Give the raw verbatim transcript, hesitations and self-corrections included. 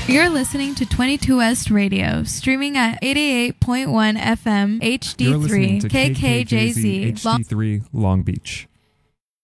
You're listening to twenty-two West Radio, streaming at eighty-eight point one F M H D three K K J Z H D three Long Beach.